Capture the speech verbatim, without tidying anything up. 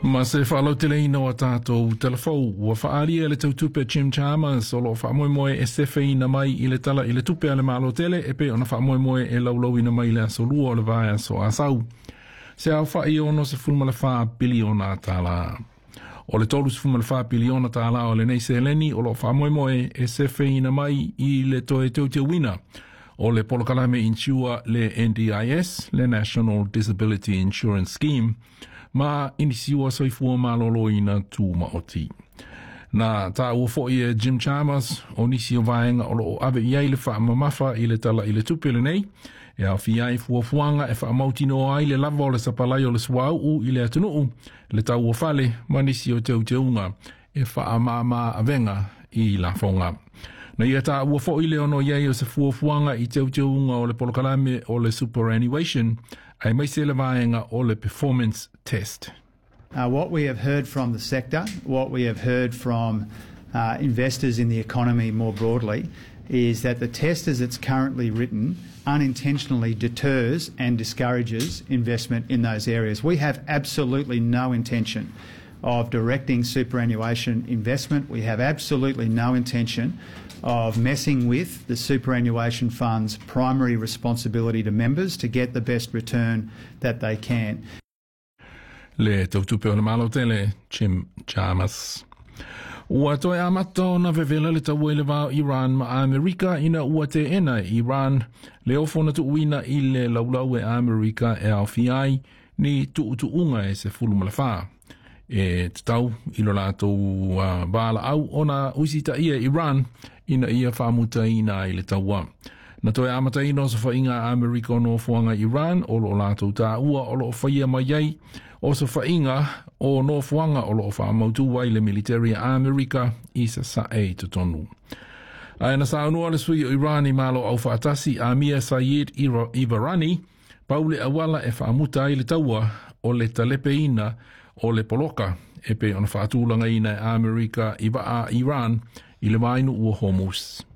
Ma se whaalau te leina o tātou telefou, ua whaaria le tautupe Jim Chalmers o lo whaamoe moe e sefe ina mai i le tala i le tupe ale malo tele e pe ona whaamoe moe e laulau ina mai le asolua o le vaea so asau. Se au wha i ono se fulma le wha biliona tāla. O le tolu se fulma le wha biliona tāla o le nei se leni o lo whaamoe moe e sefe ina mai i le toe teu te wina. O le polokalame insua le N D I S, le National Disability Insurance Scheme, ma inisiua soifua malolo ina tū maoti. Na tā ua fo i Jim Chalmers o nisi o vaenga o lo ave iai le wha mamafa i le tala i le tupele nei, e au fi ai fuafuanga e wha mauti no ai le lava o le sapalai o le swau u i le atunuu, le tau o fale ma nisi o teu teunga e wha mama avenga i la fonga. Na ia tā ua fo i le ono iai o se fuafuanga i teu teunga o le polokalame o le superannuation, ai mai se le vaenga o le performance test. Uh, what we have heard from the sector, what we have heard from uh, investors in the economy more broadly, is that the test as it's currently written unintentionally deters and discourages investment in those areas. We have absolutely no intention of directing superannuation investment. We have absolutely no intention of messing with the superannuation fund's primary responsibility to members to get the best return that they can. Le tautupe o le malo tele, Jim Chalmers. Ua toe amato na vevela le tau e le vau Iran ma Amerika ina ua te ena Iran le ofona tu uina i le laulau e Amerika e au fiai ni tu utu unga e se fulu malafaa. E tau ilo lātou uh, bala au ona usita ia Iran ina ia whamuta ina i le taua. Na toe amata ino sa whainga Amerika no fuanga Iran o lo lātou tā ua o lo whaia mai ei o sa whainga o no fuanga o lo whamautu wai le military Amerika i sa sa e te tonu. Aina sa anua le sui o Iran i malo au whaatasi Amir Sayed Ivarani paule awala e whamuta i le taua o le talepe ina o le poloka e pe ona whaatulanga ina Amerika i wa a Iran i le mainu ua Hormuz.